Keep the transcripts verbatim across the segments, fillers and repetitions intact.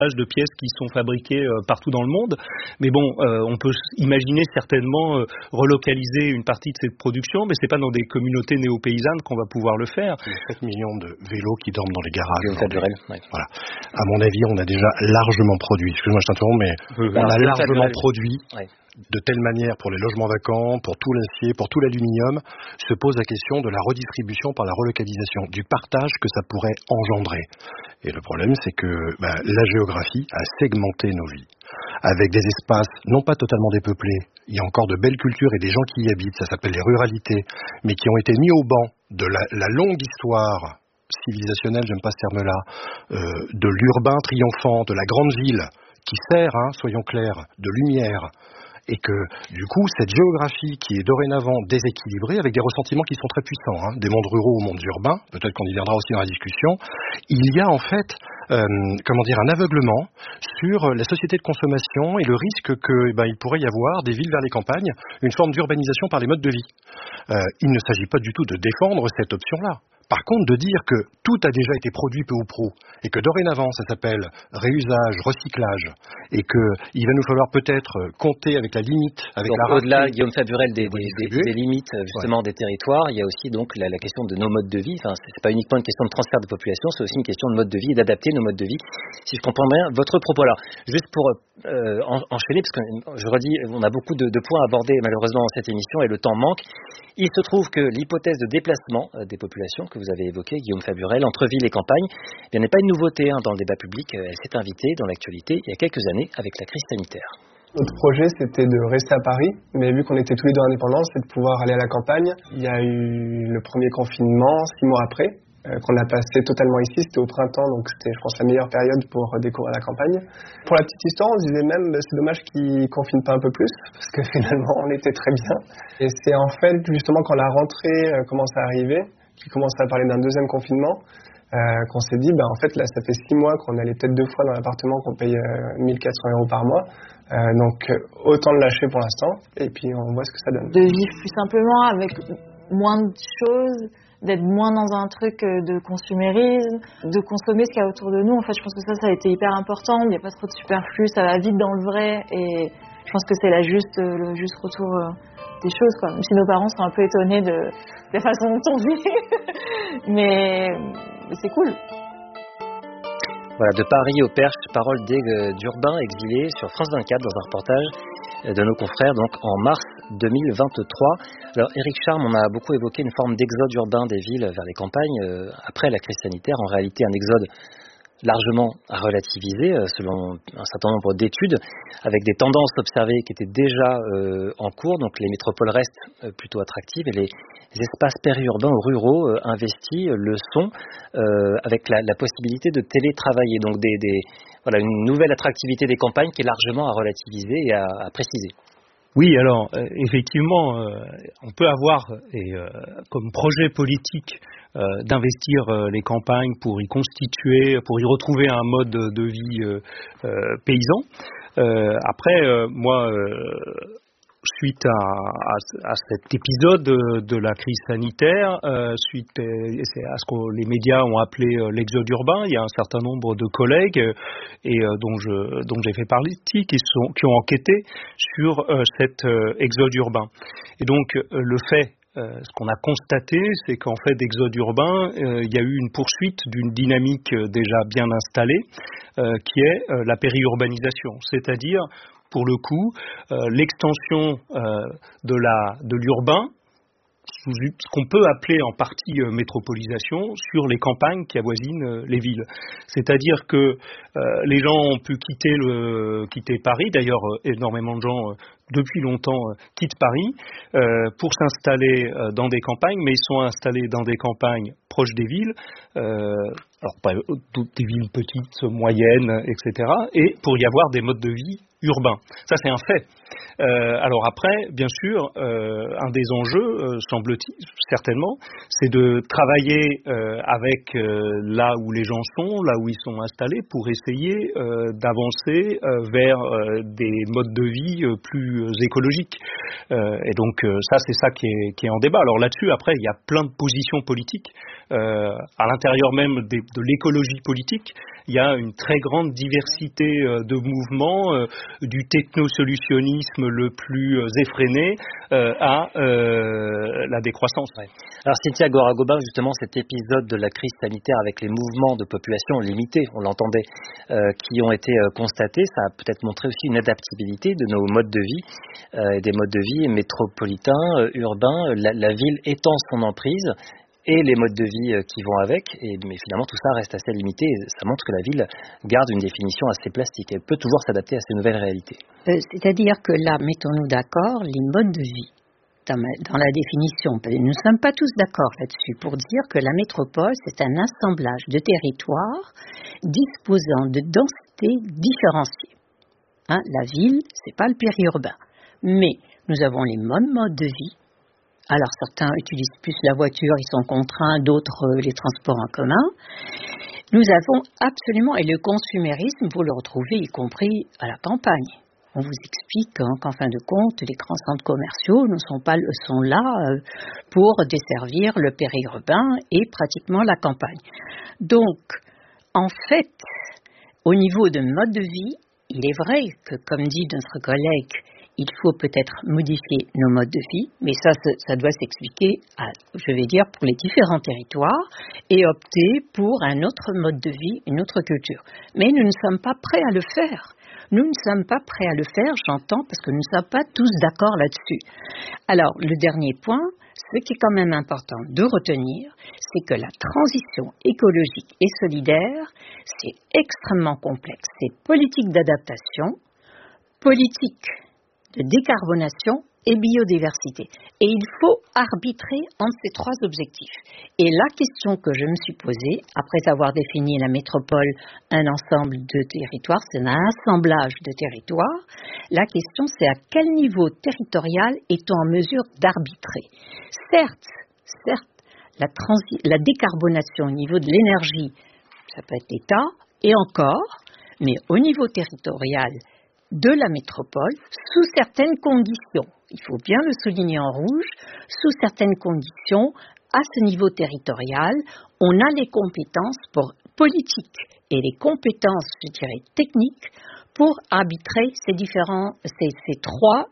de pièces qui sont fabriquées euh, partout dans le monde. Mais bon, euh, on peut imaginer certainement euh, relocaliser une partie de cette production, mais c'est pas dans des communautés néo-paysannes qu'on va pouvoir le faire. Il y a sept millions de vélos qui dorment dans les garages. Ouais. Voilà. À mon avis, on a déjà largement produit. Excuse-moi, je t'interromps, mais euh, on a largement produit. Ouais. De telle manière, pour les logements vacants, pour tout l'acier, pour tout l'aluminium, se pose la question de la redistribution par la relocalisation, du partage que ça pourrait engendrer. Et le problème, c'est que bah, la géographie a segmenté nos vies, avec des espaces non pas totalement dépeuplés. Il y a encore de belles cultures et des gens qui y habitent, ça s'appelle les ruralités, mais qui ont été mis au banc de la, la longue histoire civilisationnelle, j'aime pas ce terme-là, euh, de l'urbain triomphant, de la grande ville, qui sert, hein, soyons clairs, de lumière. Et que, du coup, cette géographie qui est dorénavant déséquilibrée, avec des ressentiments qui sont très puissants, hein, des mondes ruraux aux mondes urbains, peut-être qu'on y viendra aussi dans la discussion, il y a en fait, euh, comment dire, un aveuglement sur la société de consommation et le risque que, ben, il pourrait y avoir des villes vers les campagnes, une forme d'urbanisation par les modes de vie. Euh, il ne s'agit pas du tout de défendre cette option-là. Par contre, de dire que tout a déjà été produit peu ou prou, et que dorénavant ça s'appelle réusage, recyclage, et qu'il va nous falloir peut-être compter avec la limite, avec donc, la rareté. Au-delà, Guillaume Faburel, des, des, des, des limites justement ouais. des territoires, il y a aussi donc la, la question de nos modes de vie. Enfin, c'est pas uniquement une question de transfert de population, c'est aussi une question de mode de vie et d'adapter nos modes de vie. Si je comprends bien votre propos, alors juste pour euh, en, enchaîner, parce que je redis, on a beaucoup de, de points à aborder malheureusement dans cette émission et le temps manque. Il se trouve que l'hypothèse de déplacement euh, des populations que vous avez évoquée, Guillaume Faburel, entre ville et campagne, eh n'est pas une nouveauté hein, dans le débat public. Elle s'est invitée dans l'actualité il y a quelques années avec la crise sanitaire. Notre projet, c'était de rester à Paris, mais vu qu'on était tous les deux indépendants, c'était de pouvoir aller à la campagne. Il y a eu le premier confinement, six mois après, euh, qu'on a passé totalement ici. C'était au printemps, donc c'était, je pense, la meilleure période pour découvrir la campagne. Pour la petite histoire, on se disait même, c'est dommage qu'ils confinent pas un peu plus, parce que finalement, on était très bien. Et c'est en fait, justement, quand la rentrée euh, commence à arriver, qui commence à parler d'un deuxième confinement, euh, qu'on s'est dit, bah, en fait, là, ça fait six mois qu'on allait peut-être deux fois dans l'appartement, qu'on paye euh, mille quatre cents euros par mois. Euh, donc, autant le lâcher pour l'instant, et puis on voit ce que ça donne. De vivre plus simplement, avec moins de choses, d'être moins dans un truc de consumérisme, de consommer ce qu'il y a autour de nous. En fait, je pense que ça, ça a été hyper important. Il n'y a pas trop de superflu, ça va vite dans le vrai, et je pense que c'est la juste, le juste retour des choses, quoi. Même si nos parents sont un peu étonnés de, de la façon dont on vit, mais, mais c'est cool. Voilà, de Paris au Perche, parole d'Urbain exilé sur France vingt-quatre dans un reportage de nos confrères donc en mars deux mille vingt-trois. Alors Éric Charme, on a beaucoup évoqué une forme d'exode urbain des villes vers les campagnes euh, après la crise sanitaire. En réalité, un exode largement à relativiser euh, selon un certain nombre d'études, avec des tendances observées qui étaient déjà euh, en cours. Donc les métropoles restent euh, plutôt attractives et les, les espaces périurbains ou ruraux euh, investis euh, le sont euh, avec la, la possibilité de télétravailler. Donc des, des, voilà, une nouvelle attractivité des campagnes qui est largement à relativiser et à, à préciser. Oui, alors euh, effectivement, euh, on peut avoir et, euh, comme projet politique euh, d'investir euh, les campagnes pour y constituer, pour y retrouver un mode de vie euh, euh, paysan. Euh, après, euh, moi, euh, suite à, à, à cet épisode de, de la crise sanitaire, euh, suite à, à ce que les médias ont appelé euh, l'exode urbain, il y a un certain nombre de collègues euh, et euh, dont je dont j'ai fait partie qui sont qui ont enquêté sur euh, cet euh, exode urbain. Et donc euh, le fait Euh, ce qu'on a constaté, c'est qu'en fait, d'exode urbain, euh, il y a eu une poursuite d'une dynamique euh, déjà bien installée, euh, qui est euh, la périurbanisation, c'est-à-dire, pour le coup, euh, l'extension euh, de la de l'urbain, sous ce qu'on peut appeler en partie euh, métropolisation, sur les campagnes qui avoisinent euh, les villes. C'est-à-dire que euh, les gens ont pu quitter le quitter Paris. D'ailleurs, euh, énormément de gens euh, depuis longtemps euh, quittent Paris euh, pour s'installer euh, dans des campagnes, mais ils sont installés dans des campagnes proches des villes, euh, alors pas toutes des villes petites, moyennes, et cetera, et pour y avoir des modes de vie urbains. Ça, c'est un fait. Euh, alors après, bien sûr, euh, un des enjeux, euh, semble-t-il, certainement, c'est de travailler euh, avec euh, là où les gens sont, là où ils sont installés, pour essayer euh, d'avancer euh, vers euh, des modes de vie euh, plus écologiques. Euh, et donc euh, ça, c'est ça qui est, qui est en débat. Alors là-dessus, après, il y a plein de positions politiques euh, à l'intérieur même des, de l'écologie politique. il y a une très grande diversité euh, de mouvements, euh, du technosolutionnisme le plus euh, effréné euh, à euh, la décroissance. Ouais. Alors Cynthia Goragoba, justement, cet épisode de la crise sanitaire avec les mouvements de population limités, on l'entendait, euh, qui ont été euh, constatés, ça a peut-être montré aussi une adaptabilité de nos modes de vie, euh, des modes de vie métropolitains, euh, urbains, la, la ville étend son emprise et les modes de vie euh, qui vont avec, et, mais finalement tout ça reste assez limité, et ça montre que la ville garde une définition assez plastique, elle peut toujours s'adapter à ces nouvelles réalités. Euh, c'est-à-dire que là, mettons-nous d'accord, les modes de vie, dans, ma, dans la définition, nous ne sommes pas tous d'accord là-dessus, pour dire que la métropole, c'est un assemblage de territoires disposant de densités différenciées. Hein, la ville, c'est pas le périurbain. Mais nous avons les mêmes modes de vie. Alors certains utilisent plus la voiture, ils sont contraints, d'autres euh, les transports en commun. Nous avons absolument, et le consumérisme, vous le retrouvez y compris à la campagne. On vous explique hein, qu'en fin de compte, les grands centres commerciaux ne sont pas sont là euh, pour desservir le périurbain et pratiquement la campagne. Donc, en fait, au niveau de mode de vie, il est vrai que, comme dit notre collègue, il faut peut-être modifier nos modes de vie, mais ça, ça doit s'expliquer, à, je vais dire, pour les différents territoires et opter pour un autre mode de vie, une autre culture. Mais nous ne sommes pas prêts à le faire. Nous ne sommes pas prêts à le faire, j'entends, parce que nous ne sommes pas tous d'accord là-dessus. Alors, le dernier point, ce qui est quand même important de retenir, c'est que la transition écologique et solidaire, c'est extrêmement complexe. C'est politique d'adaptation, politique de décarbonation et biodiversité. Et il faut arbitrer entre ces trois objectifs. Et la question que je me suis posée, après avoir défini la métropole, un ensemble de territoires, c'est un assemblage de territoires, la question c'est à quel niveau territorial est-on en mesure d'arbitrer? Certes, certes, la, transi- la décarbonation au niveau de l'énergie, ça peut être l'État, et encore, mais au niveau territorial, de la métropole, sous certaines conditions. Il faut bien le souligner en rouge, sous certaines conditions, à ce niveau territorial, on a les compétences pour politique et les compétences, je dirais, techniques pour arbitrer ces différents, ces, ces trois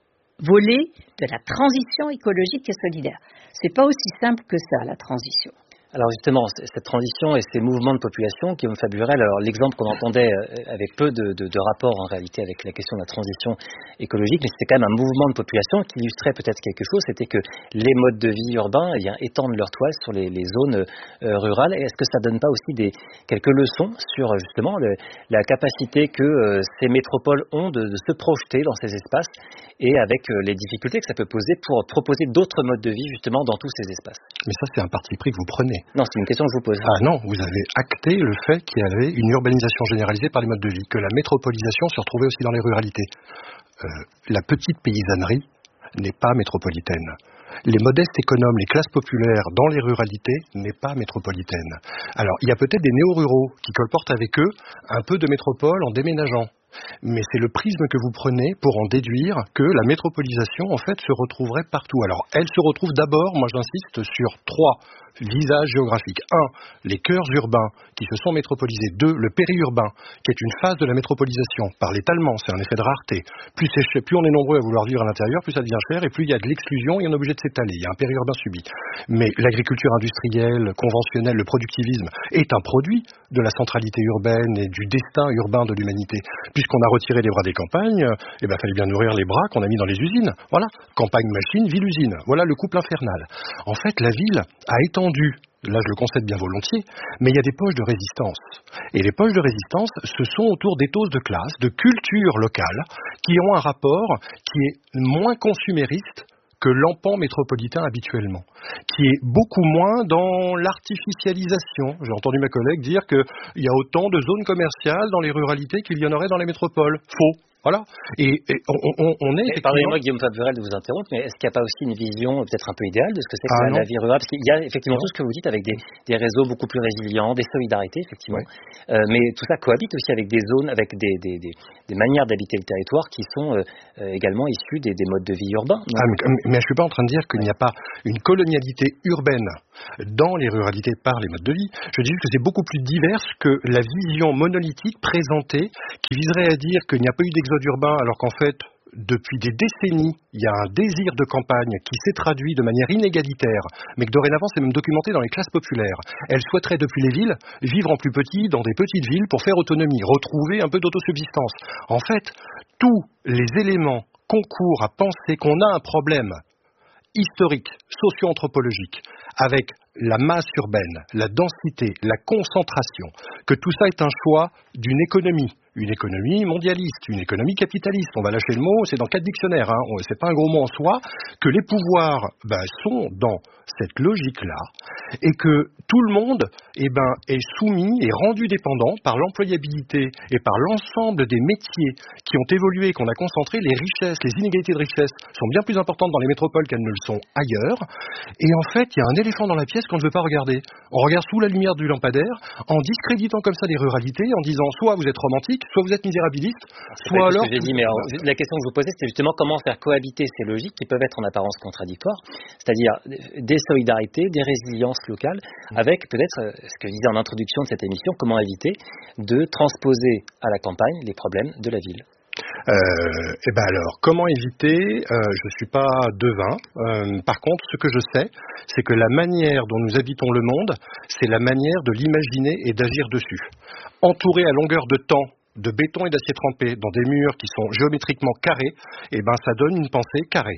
volets de la transition écologique et solidaire. C'est pas aussi simple que ça, la transition. Alors justement, cette transition et ces mouvements de population, Guillaume Faburel, alors l'exemple qu'on entendait avec peu de, de, de rapport en réalité avec la question de la transition écologique, mais c'était quand même un mouvement de population qui illustrait peut-être quelque chose, c'était que les modes de vie urbains eh bien, étendent leur toile sur les, les zones euh, rurales. Et est-ce que ça donne pas aussi des, quelques leçons sur justement le, la capacité que euh, ces métropoles ont de, de se projeter dans ces espaces et avec euh, les difficultés que ça peut poser pour proposer d'autres modes de vie justement dans tous ces espaces? Mais ça, c'est un parti pris que vous prenez. Non, c'est une question que je vous pose. Ah non, vous avez acté le fait qu'il y avait une urbanisation généralisée par les modes de vie, que la métropolisation se retrouvait aussi dans les ruralités. Euh, la petite paysannerie n'est pas métropolitaine. Les modestes économes, les classes populaires dans les ruralités n'est pas métropolitaine. Alors, il y a peut-être des néo-ruraux qui colportent avec eux un peu de métropole en déménageant. Mais c'est le prisme que vous prenez pour en déduire que la métropolisation, en fait, se retrouverait partout. Alors, elle se retrouve d'abord, moi j'insiste, sur trois visages géographiques. Un, les cœurs urbains qui se sont métropolisés. Deux, le périurbain, qui est une phase de la métropolisation par l'étalement, c'est un effet de rareté. Plus, c'est, plus on est nombreux à vouloir vivre à l'intérieur, plus ça devient cher, et plus il y a de l'exclusion et on est obligé de s'étaler. Il y a un périurbain subi. Mais l'agriculture industrielle, conventionnelle, le productivisme est un produit de la centralité urbaine et du destin urbain de l'humanité. Puisqu'on a retiré les bras des campagnes, eh ben, fallait bien nourrir les bras qu'on a mis dans les usines. Voilà. Campagne-machine, ville-usine. Voilà le couple infernal. En fait, la ville a étendu, là je le concède bien volontiers, mais il y a des poches de résistance. Et les poches de résistance, ce sont autour d'éthos de classe, de culture locale, qui ont un rapport qui est moins consumériste que l'empan métropolitain habituellement, qui est beaucoup moins dans l'artificialisation. J'ai entendu ma collègue dire qu'il y a autant de zones commerciales dans les ruralités qu'il y en aurait dans les métropoles. Faux. Voilà. Et, et on, on, on est. Et pardonnez-moi, Guillaume Faburel, de vous interrompre, mais est-ce qu'il n'y a pas aussi une vision peut-être un peu idéale de ce que c'est que ah, la, la vie rurale? Parce qu'il y a effectivement non. tout ce que vous dites avec des, des réseaux beaucoup plus résilients, des solidarités, effectivement. Ouais. Euh, mais tout ça cohabite aussi avec des zones, avec des, des, des, des manières d'habiter le territoire qui sont euh, également issues des, des modes de vie urbains. Ah, mais, mais je ne suis pas en train de dire qu'il n'y a pas une colonialité urbaine dans les ruralités par les modes de vie. Je dis juste que c'est beaucoup plus divers que la vision monolithique présentée qui viserait à dire qu'il n'y a pas eu d'exode urbain alors qu'en fait, depuis des décennies, il y a un désir de campagne qui s'est traduit de manière inégalitaire, mais que dorénavant c'est même documenté dans les classes populaires. Elles souhaiteraient depuis les villes vivre en plus petit dans des petites villes pour faire autonomie, retrouver un peu d'autosubsistance. En fait, tous les éléments concourent à penser qu'on a un problème historique, socio-anthropologique, avec la masse urbaine, la densité, la concentration, que tout ça est un choix d'une économie. Une économie mondialiste, une économie capitaliste. On va lâcher le mot, c'est dans quatre dictionnaires, hein. C'est pas un gros mot en soi, que les pouvoirs ben, sont dans cette logique-là, et que tout le monde eh ben, est soumis et rendu dépendant par l'employabilité et par l'ensemble des métiers qui ont évolué, qu'on a concentré. Les richesses, les inégalités de richesse sont bien plus importantes dans les métropoles qu'elles ne le sont ailleurs. Et en fait, il y a un éléphant dans la pièce qu'on ne veut pas regarder. On regarde sous la lumière du lampadaire, en discréditant comme ça les ruralités, en disant soit vous êtes romantique, soit vous êtes misérabiliste, soit alors... Ce que j'ai dit, mais alors, la question que je vous posais, c'était justement comment faire cohabiter ces logiques qui peuvent être en apparence contradictoires, c'est-à-dire des solidarités, des résiliences locales, avec peut-être, ce que je disais en introduction de cette émission, comment éviter de transposer à la campagne les problèmes de la ville. Euh, et ben alors, comment éviter euh, Je ne suis pas devin. Euh, par contre, ce que je sais, c'est que la manière dont nous habitons le monde, c'est la manière de l'imaginer et d'agir dessus. Entouré à longueur de temps de béton et d'acier trempé dans des murs qui sont géométriquement carrés, et ben ça donne une pensée carrée.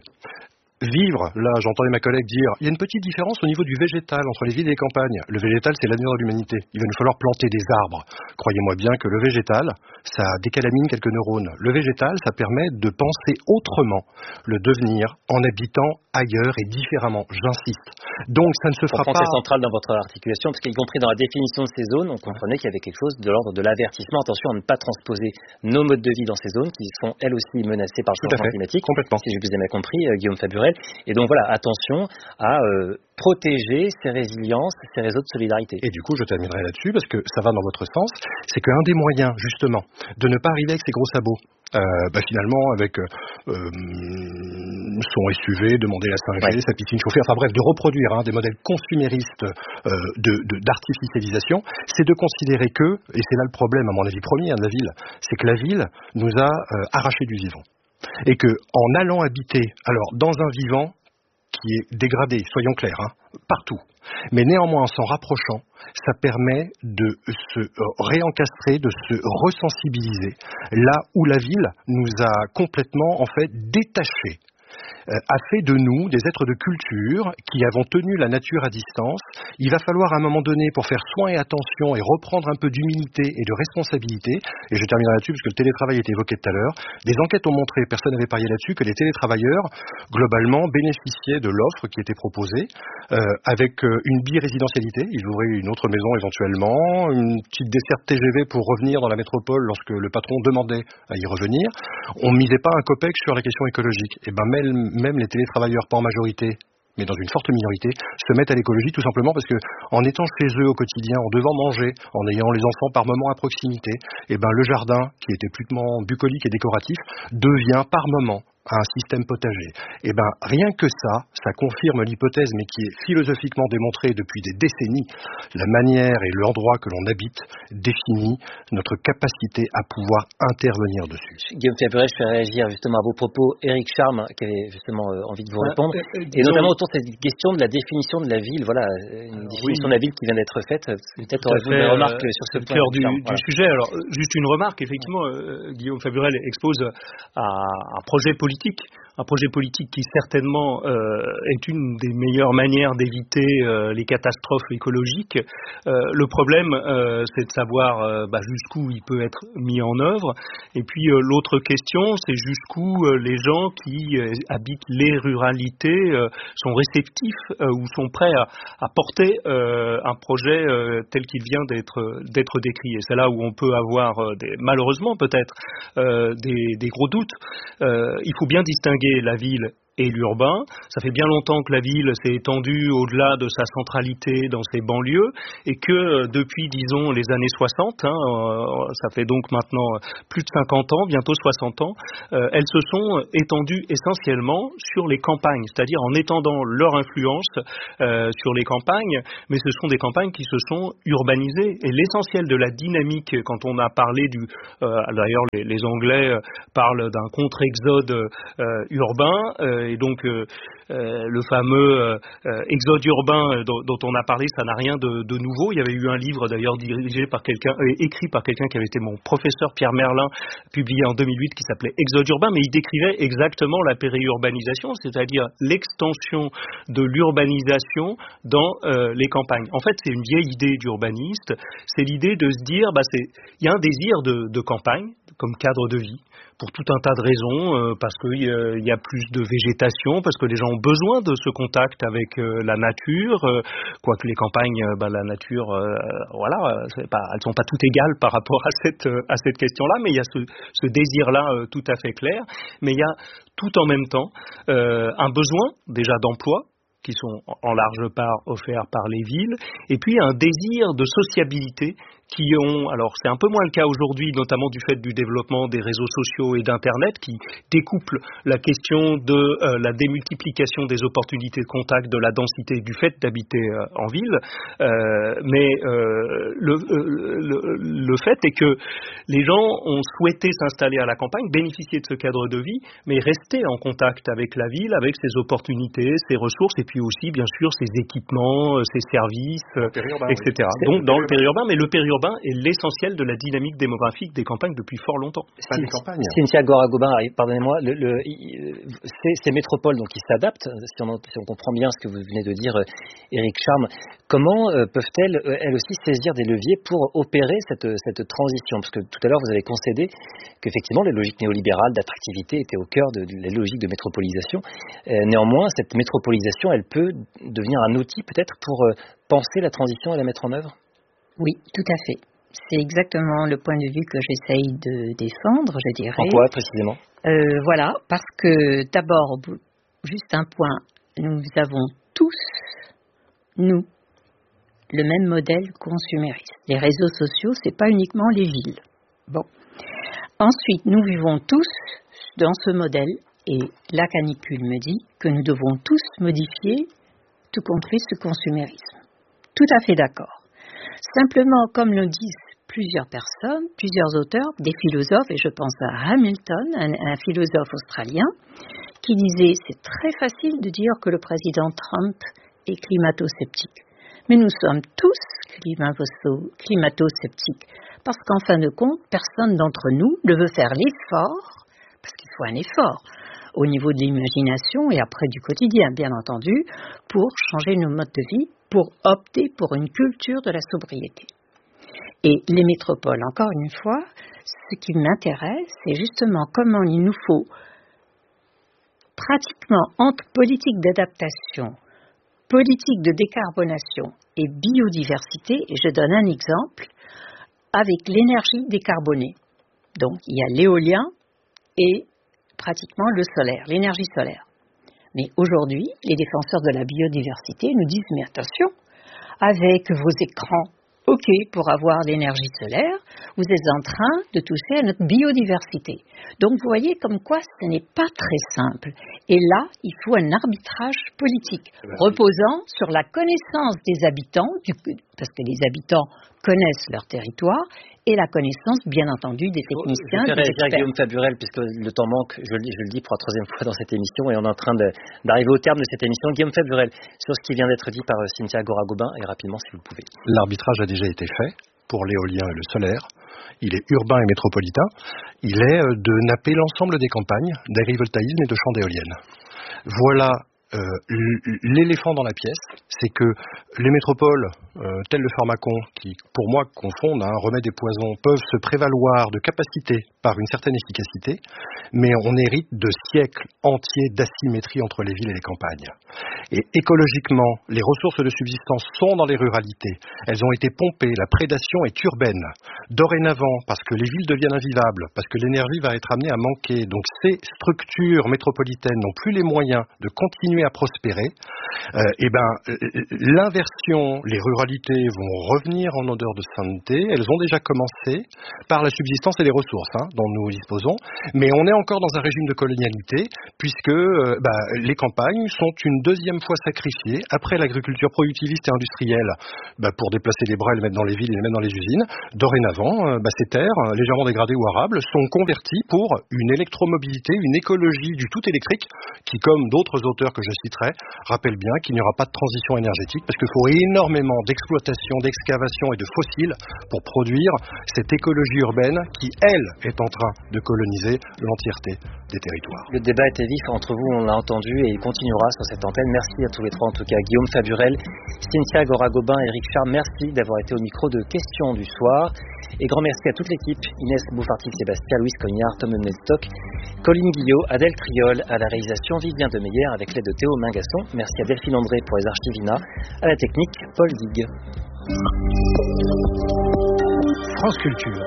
Vivre, là j'entendais ma collègue dire, il y a une petite différence au niveau du végétal entre les villes et les campagnes. Le végétal c'est l'avenir de l'humanité. Il va nous falloir planter des arbres. Croyez-moi bien que le végétal, ça décalamine quelques neurones. Le végétal, ça permet de penser autrement le devenir en habitant ailleurs et différemment, j'insiste. Donc ça ne se fera pas... C'est central dans votre articulation, parce qu'y compris dans la définition de ces zones, on comprenait qu'il y avait quelque chose de l'ordre de l'avertissement. Attention à ne pas transposer nos modes de vie dans ces zones qui sont elles aussi menacées par le changement climatique. Complètement. Si je vous ai bien compris, euh, Guillaume Faburel. Et donc voilà, attention à euh, protéger ces résiliences, ces réseaux de solidarité. Et du coup, je terminerai là-dessus, parce que ça va dans votre sens, c'est qu'un des moyens, justement, de ne pas arriver avec ses gros sabots, euh, bah finalement, avec euh, son S U V, demander la cinq G, ouais. sa piscine chauffée, enfin bref, de reproduire hein, des modèles consuméristes euh, de, de, d'artificialisation, c'est de considérer que, et c'est là le problème, à mon avis premier hein, de la ville, c'est que la ville nous a euh, arraché du vivant. Et que, en allant habiter, alors dans un vivant qui est dégradé, soyons clairs, hein, partout, mais néanmoins en s'en rapprochant, ça permet de se réencastrer, de se resensibiliser, là où la ville nous a complètement en fait détachés. A fait de nous des êtres de culture qui avons tenu la nature à distance. Il va falloir à un moment donné, pour faire soin et attention et reprendre un peu d'humilité et de responsabilité, et je terminerai là-dessus parce que le télétravail a été évoqué tout à l'heure, des enquêtes ont montré, personne n'avait parié là-dessus, que les télétravailleurs, globalement, bénéficiaient de l'offre qui était proposée, euh, avec euh, une birésidentialité. Ils ouvraient une autre maison éventuellement, une petite desserte T G V pour revenir dans la métropole lorsque le patron demandait à y revenir. On ne misait pas un copec sur la question écologique. Et ben même Même les télétravailleurs, pas en majorité, mais dans une forte minorité, se mettent à l'écologie tout simplement parce que, en étant chez eux au quotidien, en devant manger, en ayant les enfants par moment à proximité, et ben le jardin, qui était plutôt bucolique et décoratif, devient par moment un système potager. Et ben rien que ça, ça confirme l'hypothèse, mais qui est philosophiquement démontrée depuis des décennies, la manière et l'endroit que l'on habite définit notre capacité à pouvoir intervenir dessus. Guillaume Faburel, je fais réagir justement à vos propos. Éric Charme, qui avait justement euh, envie de vous répondre, ah, euh, et notamment autour de cette question de la définition de la ville. Voilà, une définition oui. de la ville qui vient d'être faite. Peut-être aurez-vous des remarques euh, sur ce point. C'est le cœur du, du voilà. sujet. Alors, juste une remarque. Effectivement, euh, Guillaume Faburel expose à un projet politique politique, un projet politique qui certainement euh, est une des meilleures manières d'éviter euh, les catastrophes écologiques. Euh, le problème, euh, c'est de savoir euh, bah, jusqu'où il peut être mis en œuvre. Et puis euh, l'autre question, c'est jusqu'où euh, les gens qui euh, habitent les ruralités euh, sont réceptifs euh, ou sont prêts à, à porter euh, un projet euh, tel qu'il vient d'être d'être décrit. Et c'est là où on peut avoir euh, des, malheureusement peut-être euh, des, des gros doutes. Euh, il faut bien distinguer la ville et l'urbain. Ça fait bien longtemps que la ville s'est étendue au-delà de sa centralité dans ses banlieues et que euh, depuis, disons, les années soixante, hein, euh, ça fait donc maintenant plus de cinquante ans, bientôt soixante ans, euh, elles se sont étendues essentiellement sur les campagnes, c'est-à-dire en étendant leur influence euh, sur les campagnes, mais ce sont des campagnes qui se sont urbanisées. Et l'essentiel de la dynamique, quand on a parlé du... Euh, d'ailleurs, les, les Anglais euh, parlent d'un contre-exode euh, urbain, euh, et donc euh, euh, le fameux euh, exode urbain dont, dont on a parlé, ça n'a rien de, de nouveau. Il y avait eu un livre d'ailleurs dirigé par quelqu'un, euh, écrit par quelqu'un qui avait été mon professeur Pierre Merlin, publié en deux mille huit, qui s'appelait Exode urbain, mais il décrivait exactement la périurbanisation, c'est-à-dire l'extension de l'urbanisation dans euh, les campagnes. En fait, c'est une vieille idée d'urbaniste, c'est l'idée de se dire, bah, c'est, il y a un désir de, de campagne comme cadre de vie, pour tout un tas de raisons, euh, parce qu'il euh, y a plus de végétation, parce que les gens ont besoin de ce contact avec euh, la nature, euh, quoique les campagnes, euh, bah, la nature, euh, voilà, c'est pas, elles sont pas toutes égales par rapport à cette, euh, à cette question-là, mais il y a ce, ce désir-là euh, tout à fait clair, mais il y a tout en même temps euh, un besoin déjà d'emploi, qui sont en large part offerts par les villes, et puis un désir de sociabilité qui ont, alors c'est un peu moins le cas aujourd'hui, notamment du fait du développement des réseaux sociaux et d'Internet, qui découplent la question de euh, la démultiplication des opportunités de contact, de la densité, du fait d'habiter euh, en ville. Euh, mais euh, le, euh, le, le fait est que les gens ont souhaité s'installer à la campagne, bénéficier de ce cadre de vie, mais rester en contact avec la ville, avec ses opportunités, ses ressources, et puis aussi, bien sûr, ses équipements, ses services, et cetera. Oui. Donc, dans le périurbain, mais le périurbain est l'essentiel de la dynamique démographique des campagnes depuis fort longtemps. Pas des campagnes. Cynthia Goragoubin, pardonnez-moi, le, le, ces, ces métropoles donc, qui s'adaptent, si on, si on comprend bien ce que vous venez de dire, Éric Charme, comment euh, peuvent-elles, euh, elles aussi, saisir des leviers pour opérer cette, cette transition? Parce que tout à l'heure, vous avez concédé qu'effectivement, les logiques néolibérales d'attractivité étaient au cœur de, de la logique de métropolisation. Euh, néanmoins, cette métropolisation, elle peut devenir un outil peut-être pour euh, penser la transition et la mettre en œuvre? Oui, tout à fait. C'est exactement le point de vue que j'essaye de défendre, je dirais. En quoi, précisément? euh, Voilà, parce que d'abord, juste un point, nous avons tous, nous, le même modèle consumériste. Les réseaux sociaux, c'est pas uniquement les villes. Bon. Ensuite, nous vivons tous dans ce modèle, et la canicule me dit que nous devons tous modifier, tout compris ce consumérisme. Tout à fait d'accord. Simplement, comme le disent plusieurs personnes, plusieurs auteurs, des philosophes, et je pense à Hamilton, un, un philosophe australien, qui disait « c'est très facile de dire que le président Trump est climato-sceptique. Mais nous sommes tous climato-sceptiques, parce qu'en fin de compte, personne d'entre nous ne veut faire l'effort, parce qu'il faut un effort, au niveau de l'imagination et après du quotidien, bien entendu, pour changer nos modes de vie, pour opter pour une culture de la sobriété. Et les métropoles, encore une fois, ce qui m'intéresse, c'est justement comment il nous faut, pratiquement entre politique d'adaptation, politique de décarbonation et biodiversité, et je donne un exemple, avec l'énergie décarbonée. Donc, il y a l'éolien et pratiquement le solaire, l'énergie solaire. Mais aujourd'hui, les défenseurs de la biodiversité nous disent « mais attention, avec vos écrans, ok, pour avoir l'énergie solaire, vous êtes en train de toucher à notre biodiversité. » Donc vous voyez comme quoi ce n'est pas très simple. Et là, il faut un arbitrage politique, reposant sur la connaissance des habitants, du, parce que les habitants connaissent leur territoire, et la connaissance, bien entendu, des techniciens. Je vais réagir à Guillaume Faburel, puisque le temps manque, je, je le dis pour la troisième fois dans cette émission, et on est en train de, d'arriver au terme de cette émission. Guillaume Faburel, sur ce qui vient d'être dit par Cynthia Goragoubin, et rapidement, si vous le pouvez. L'arbitrage a déjà été fait. pour l'éolien et le solaire. Il est urbain et métropolitain. Il est de napper l'ensemble des campagnes d'agrivoltaïsme et de champs d'éoliennes. Voilà euh, l'éléphant dans la pièce, c'est que les métropoles, euh, telles le Pharmacon, qui pour moi confondent hein, remèdes et poisons, peuvent se prévaloir de capacités par une certaine efficacité, mais on hérite de siècles entiers d'asymétrie entre les villes et les campagnes. Et écologiquement, les ressources de subsistance sont dans les ruralités. Elles ont été pompées, la prédation est urbaine. Dorénavant, parce que les villes deviennent invivables, parce que l'énergie va être amenée à manquer, donc ces structures métropolitaines n'ont plus les moyens de continuer à prospérer, euh, et ben l'inversion, les ruralités vont revenir en odeur de sainteté. Elles ont déjà commencé par la subsistance et les ressources hein, dont nous disposons, mais on est encore dans un régime de colonialité puisque euh, bah, les campagnes sont une deuxième fois sacrifiées après l'agriculture productiviste et industrielle bah, pour déplacer les bras et les mettre dans les villes et les mettre dans les usines. Dorénavant, euh, bah, ces terres légèrement dégradées ou arables sont converties pour une électromobilité, une écologie du tout électrique qui, comme d'autres auteurs que je citerai, rappelle bien qu'il n'y aura pas de transition énergétique parce qu'il faut énormément d'exploitation, d'excavation et de fossiles pour produire cette écologie urbaine qui, elle, est en train de coloniser l'entièreté des territoires. Le débat était vif entre vous, on l'a entendu, et il continuera sur cette antenne. Merci à tous les trois, en tout cas Guillaume Faburel, Cynthia Gora-Gobin et Éric Charme. Merci d'avoir été au micro de Questions du soir. Et grand merci à toute l'équipe, Inès Bouffartil-Sébastien, Louise Cognard, Tom Menstock, Colline Guillot, Adèle Triol, à la réalisation Vivien Demeyer avec l'aide de Théo Mingasson. Merci à Delphine André pour les archivina, à la technique Paul Digue. France Culture.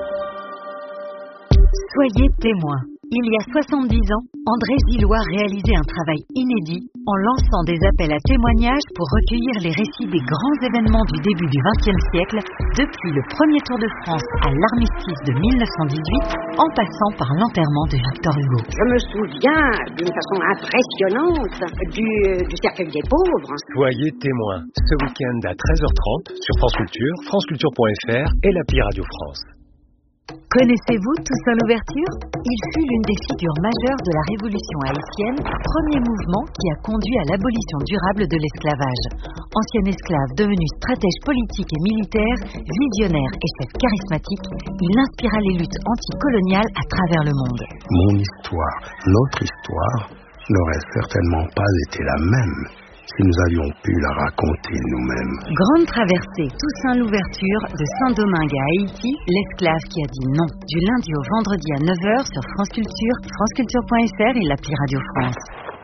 Soyez témoins. Il y a soixante-dix ans, André Gillois réalisait un travail inédit en lançant des appels à témoignages pour recueillir les récits des grands événements du début du vingtième siècle, depuis le premier Tour de France à l'armistice de mille neuf cent dix-huit, en passant par l'enterrement de Victor Hugo. Je me souviens d'une façon impressionnante du, du cercueil des pauvres. Soyez témoins, ce week-end à treize heures trente sur France Culture, franceculture point f r et l'appli Radio France. Connaissez-vous Toussaint Louverture ? Il fut l'une des figures majeures de la révolution haïtienne, premier mouvement qui a conduit à l'abolition durable de l'esclavage. Ancien esclave devenu stratège politique et militaire, visionnaire et chef charismatique, il inspira les luttes anticoloniales à travers le monde. Mon histoire, notre histoire, n'aurait certainement pas été la même si nous avions pu la raconter nous-mêmes. Grande traversée, Toussaint Louverture, de Saint-Domingue à Haïti, l'esclave qui a dit non. Du lundi au vendredi à neuf heures sur France Culture, franceculture point f r et l'appli Radio France.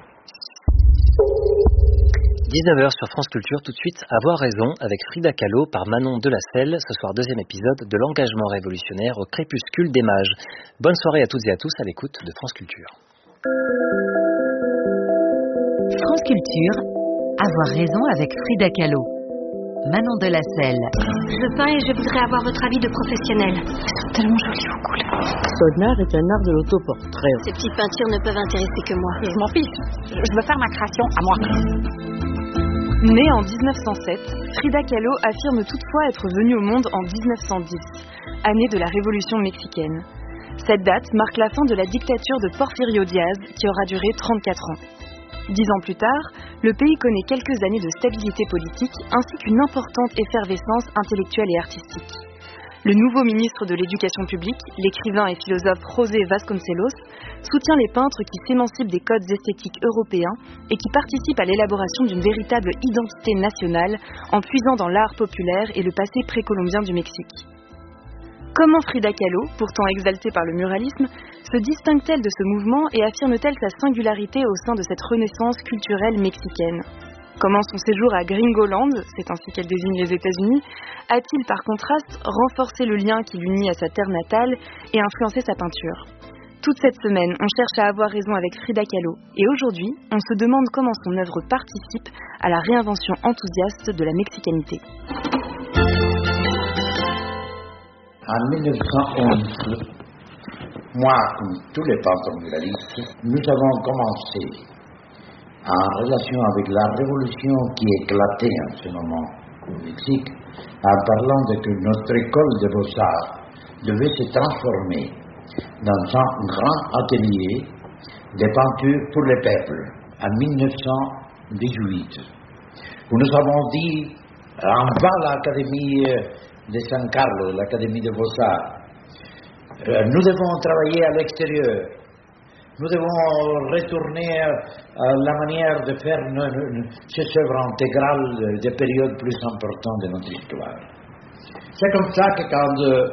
dix-neuf heures sur France Culture, tout de suite, Avoir raison avec Frida Kahlo par Manon Delacelle. Ce soir, deuxième épisode de l'engagement révolutionnaire au crépuscule des mages. Bonne soirée à toutes et à tous à l'écoute de France Culture. France Culture, Avoir raison avec Frida Kahlo. Manon Delacelle. Je peins et je voudrais avoir votre avis de professionnel. Elles sont tellement jolies vos couleurs. Sodner est un art de l'autoportrait. Ces petites peintures ne peuvent intéresser que moi. Je m'en fiche. Je veux faire ma création à moi. Née en dix-neuf cent sept, Frida Kahlo affirme toutefois être venue au monde en dix-neuf cent dix, année de la Révolution mexicaine. Cette date marque la fin de la dictature de Porfirio Díaz, qui aura duré trente-quatre ans. Dix ans plus tard, le pays connaît quelques années de stabilité politique ainsi qu'une importante effervescence intellectuelle et artistique. Le nouveau ministre de l'Éducation publique, l'écrivain et philosophe José Vasconcelos, soutient les peintres qui s'émancipent des codes esthétiques européens et qui participent à l'élaboration d'une véritable identité nationale en puisant dans l'art populaire et le passé précolombien du Mexique. Comment Frida Kahlo, pourtant exaltée par le muralisme, se distingue-t-elle de ce mouvement et affirme-t-elle sa singularité au sein de cette renaissance culturelle mexicaine ? Comment son séjour à Gringoland, c'est ainsi qu'elle désigne les États-Unis, a-t-il par contraste renforcé le lien qui l'unit à sa terre natale et influencé sa peinture ? Toute cette semaine, on cherche à avoir raison avec Frida Kahlo et aujourd'hui, on se demande comment son œuvre participe à la réinvention enthousiaste de la mexicanité. En mille neuf cent onze, moi, comme tous les peintres muralistes, nous avons commencé, en relation avec la révolution qui éclatait en ce moment au Mexique, en parlant de que notre école de beaux-arts devait se transformer dans un grand atelier de peinture pour le peuple, en mille neuf cent dix-huit, où nous avons dit, en bas l'Académie de San Carlos, de l'Académie de Beaux-Arts. Euh, nous devons travailler à l'extérieur. Nous devons retourner à la manière de faire ces œuvres intégrales des périodes plus importantes de notre histoire. C'est comme ça que quand euh,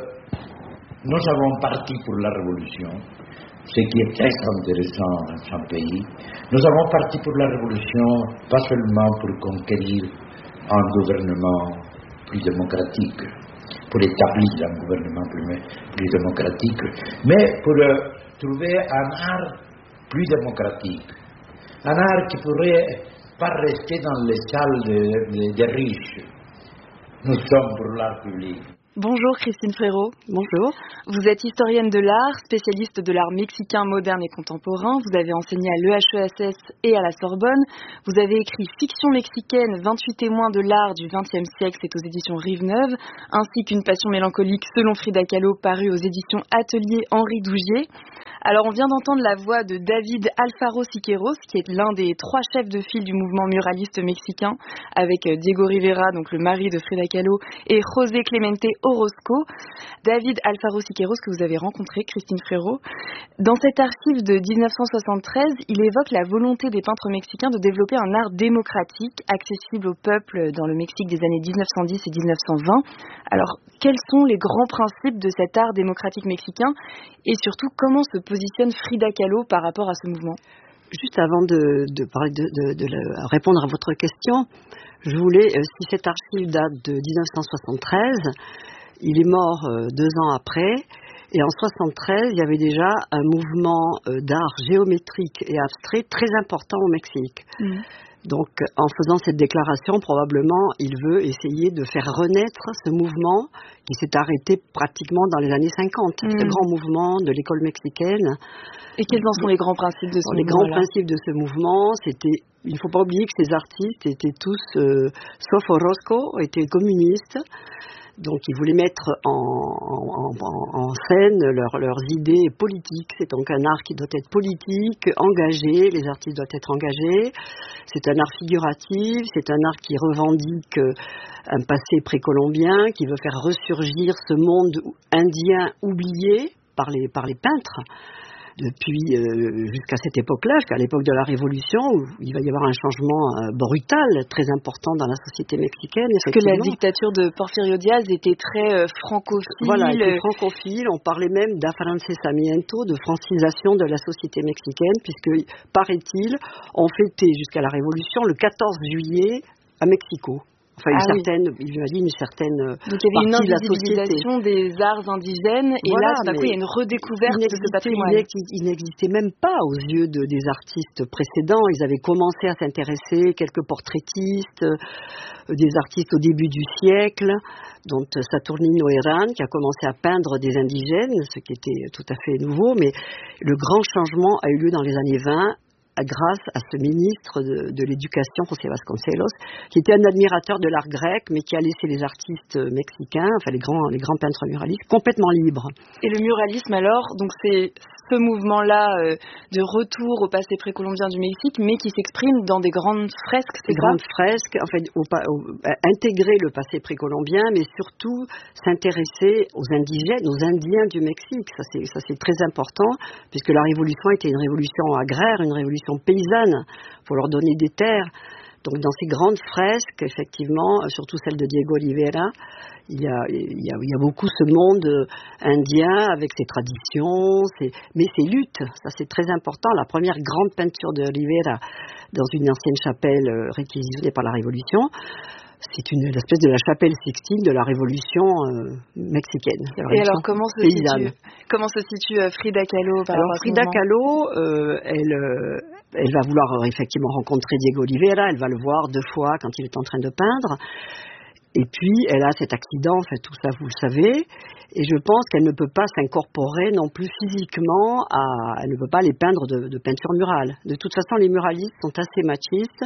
nous avons parti pour la Révolution, ce qui est très intéressant dans son pays, nous avons parti pour la Révolution pas seulement pour conquérir un gouvernement plus démocratique, pour établir un gouvernement plus, plus démocratique, mais pour euh, trouver un art plus démocratique, un art qui ne pourrait pas rester dans les salles des de, de riches. Nous sommes pour l'art public. Bonjour Christine Frérot. Bonjour. Vous êtes historienne de l'art, spécialiste de l'art mexicain moderne et contemporain. Vous avez enseigné à l'E H E S S et à la Sorbonne. Vous avez écrit Fiction mexicaine, vingt-huit témoins de l'art du vingtième siècle, c'est aux éditions Rive-Neuve, ainsi qu'Une passion mélancolique selon Frida Kahlo, paru aux éditions Atelier Henri Dougier. Alors on vient d'entendre la voix de David Alfaro Siqueiros, qui est l'un des trois chefs de file du mouvement muraliste mexicain, avec Diego Rivera, donc le mari de Frida Kahlo, et José Clemente Orozco. David Alfaro Siqueiros, que vous avez rencontré, Christine Frérot. Dans cet archive de dix-neuf cent soixante-treize, il évoque la volonté des peintres mexicains de développer un art démocratique, accessible au peuple dans le Mexique des années dix-neuf cent dix et dix-neuf cent vingt. Alors, quels sont les grands principes de cet art démocratique mexicain et surtout, comment se positionne Frida Kahlo par rapport à ce mouvement? Juste avant de, de, parler de, de, de répondre à votre question, je voulais, si cette archive date de dix-neuf cent soixante-treize, il est mort deux ans après, et en soixante-treize, il y avait déjà un mouvement d'art géométrique et abstrait très important au Mexique. Mmh. Donc, en faisant cette déclaration, probablement, il veut essayer de faire renaître ce mouvement qui s'est arrêté pratiquement dans les années cinquante. Mmh. Ce grand mouvement de l'école mexicaine. Et quels en sont les grands principes de ce les mouvement? Les grands principes de ce mouvement, c'était, il ne faut pas oublier que ces artistes étaient tous, euh, sauf Orozco, étaient communistes. Donc, ils voulaient mettre en, en, en, en scène leur, leurs idées politiques. C'est donc un art qui doit être politique, engagé. Les artistes doivent être engagés. C'est un art figuratif. C'est un art qui revendique un passé précolombien, qui veut faire ressurgir ce monde indien oublié par les, par les peintres. Depuis euh, jusqu'à cette époque-là, jusqu'à l'époque de la Révolution, où il va y avoir un changement euh, brutal, très important dans la société mexicaine. Parce que la dictature de Porfirio Díaz était très euh, francophile. Voilà, était francophile. On parlait même d'afrancesamiento, de francisation de la société mexicaine, puisque, paraît-il, on fêtait jusqu'à la Révolution le quatorze juillet à Mexico. Enfin, une ah certaine, oui. il imagine une certaine Donc il y avait une invisibilisation des arts indigènes, et voilà, là, tout à coup, il y a une redécouverte de ce patrimoine. Il n'existait même pas aux yeux de, des artistes précédents. Ils avaient commencé à s'intéresser, quelques portraitistes, euh, des artistes au début du siècle, dont Saturnino Herrán, qui a commencé à peindre des indigènes, ce qui était tout à fait nouveau, mais le grand changement a eu lieu dans les années vingt, grâce à ce ministre de, de l'Éducation, José Vasconcelos, qui était un admirateur de l'art grec, mais qui a laissé les artistes mexicains, enfin les grands, les grands peintres muralistes, complètement libres. Et le muralisme alors, donc c'est ce mouvement-là euh, de retour au passé précolombien du Mexique, mais qui s'exprime dans des grandes fresques, c'est Des ça? grandes fresques, en fait, au, au, intégrer le passé précolombien, mais surtout s'intéresser aux indigènes, aux Indiens du Mexique. Ça c'est, ça c'est très important, puisque la révolution était une révolution agraire, une révolution paysanne. Il faut leur donner des terres. Donc dans ces grandes fresques, effectivement, surtout celle de Diego Rivera, il y a, il y a, il y a beaucoup ce monde indien avec ses traditions, ses, mais ses luttes. Ça c'est très important. La première grande peinture de Rivera dans une ancienne chapelle réquisitionnée par la Révolution, c'est une espèce de la chapelle Sixtine de la Révolution euh, mexicaine. La révolution Et alors comment se paysanne. situe, comment se situe euh, Frida Kahlo par Alors Frida Kahlo, euh, elle, euh, elle va vouloir euh, effectivement rencontrer Diego Rivera. Elle va le voir deux fois quand il est en train de peindre. Et puis elle a cet accident, enfin tout ça vous le savez. Et je pense qu'elle ne peut pas s'incorporer non plus physiquement à, elle ne peut pas les peindre de, de peinture murale. De toute façon, les muralistes sont assez machistes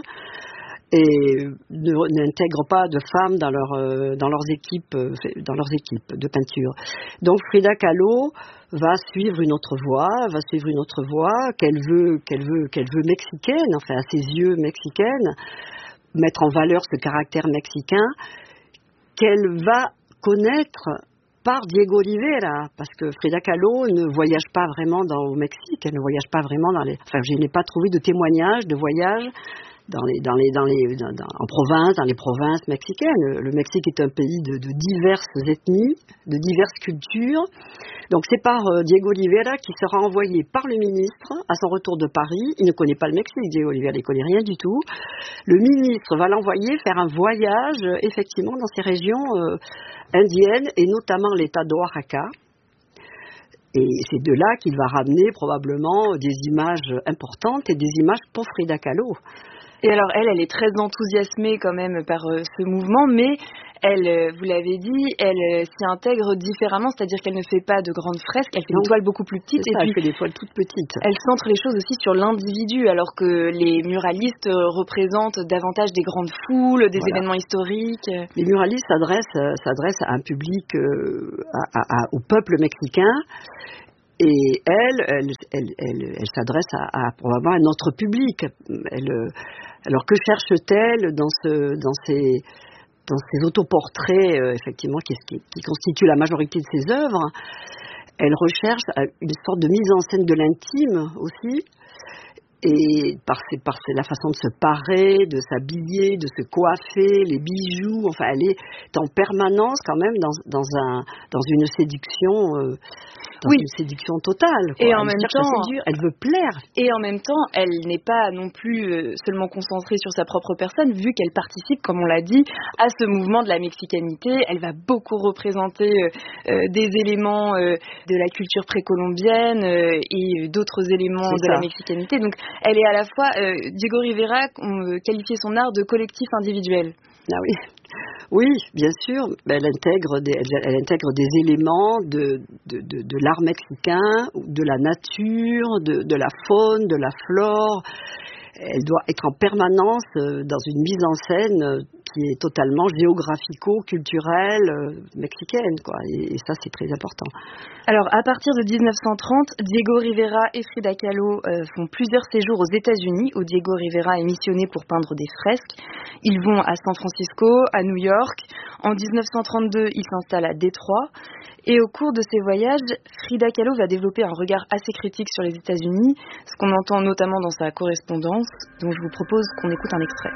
et ne, n'intègrent pas de femmes dans, leur, euh, dans, leurs équipes, euh, dans leurs équipes de peinture. Donc Frida Kahlo va suivre une autre voie, va suivre une autre voie qu'elle veut, qu'elle veut, qu'elle veut mexicaine, enfin à ses yeux mexicaine, mettre en valeur ce caractère mexicain, qu'elle va connaître par Diego Rivera, parce que Frida Kahlo ne voyage pas vraiment dans, au Mexique, elle ne voyage pas vraiment dans les... Enfin, je n'ai pas trouvé de témoignages de voyage dans les, dans les, dans les, dans, dans, en province, dans les provinces mexicaines. Le Mexique est un pays de, de diverses ethnies, de diverses cultures. Donc c'est par euh, Diego Rivera qui sera envoyé par le ministre à son retour de Paris. Il ne connaît pas le Mexique, Diego Rivera, il ne connaît rien du tout. Le ministre va l'envoyer faire un voyage, euh, effectivement, dans ces régions euh, indiennes, et notamment l'État d'Oaxaca. Et c'est de là qu'il va ramener probablement des images importantes et des images pour Frida Kahlo. Et alors elle, elle est très enthousiasmée quand même par euh, ce mouvement, mais elle, euh, vous l'avez dit, elle euh, s'y intègre différemment, c'est-à-dire qu'elle ne fait pas de grandes fresques, elle fait non. des toiles beaucoup plus petites. C'est ça, et puis, elle fait des toiles toutes petites. Elle centre les choses aussi sur l'individu, alors que les muralistes euh, représentent davantage des grandes foules, des voilà. événements historiques. Les muralistes s'adressent, euh, s'adressent à un public, euh, à, à, à, au peuple mexicain. Et elle, elle, elle, elle, elle s'adresse à, à probablement un autre public. Elle, alors que cherche-t-elle dans, ce, dans, ces, dans ces autoportraits, euh, effectivement, qui, qui, qui constituent la majorité de ses œuvres? Elle recherche une sorte de mise en scène de l'intime aussi. Et par, ses, par ses, la façon de se parer, de s'habiller, de se coiffer, les bijoux, enfin elle est en permanence quand même dans, dans, un, dans une séduction, euh, dans oui. une séduction totale. Quoi. Et elle en même temps, séduire, elle veut plaire. Et en même temps, elle n'est pas non plus seulement concentrée sur sa propre personne, vu qu'elle participe, comme on l'a dit, à ce mouvement de la mexicanité. Elle va beaucoup représenter euh, des éléments euh, de la culture précolombienne euh, et d'autres éléments C'est de ça. la mexicanité. Donc elle est à la fois, euh, Diego Rivera, on qualifiait son art de collectif individuel. Ah oui, oui, bien sûr. Elle intègre des, elle, elle intègre des éléments de, de, de, de l'art mexicain, de la nature, de, de la faune, de la flore. Elle doit être en permanence dans une mise en scène qui est totalement géographico-culturelle euh, mexicaine, quoi. Et, et ça, c'est très important. Alors, à partir de dix-neuf cent trente, Diego Rivera et Frida Kahlo euh, font plusieurs séjours aux États-Unis, où Diego Rivera est missionné pour peindre des fresques. Ils vont à San Francisco, à New York. En dix-neuf cent trente-deux, ils s'installent à Détroit. Et au cours de ces voyages, Frida Kahlo va développer un regard assez critique sur les États-Unis, ce qu'on entend notamment dans sa correspondance, dont je vous propose qu'on écoute un extrait.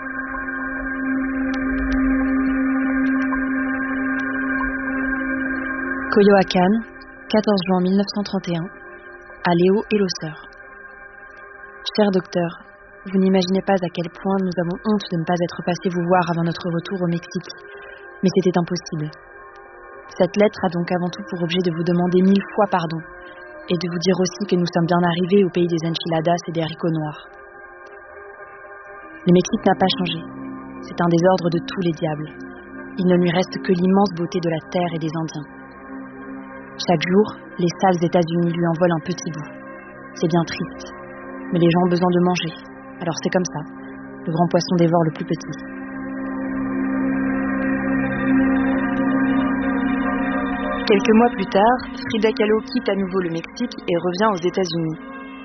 Coyoacán, quatorze juin mille neuf cent trente et un, à Léo et Losseur. Cher docteur, vous n'imaginez pas à quel point nous avons honte de ne pas être passés vous voir avant notre retour au Mexique, mais c'était impossible. Cette lettre a donc avant tout pour objet de vous demander mille fois pardon, et de vous dire aussi que nous sommes bien arrivés au pays des enchiladas et des haricots noirs. Le Mexique n'a pas changé, c'est un désordre de tous les diables. Il ne lui reste que l'immense beauté de la terre et des Indiens. Chaque jour, les sales États-Unis lui en volent un petit bout. C'est bien triste, mais les gens ont besoin de manger, alors c'est comme ça. Le grand poisson dévore le plus petit. Quelques mois plus tard, Frida Kahlo quitte à nouveau le Mexique et revient aux États-Unis.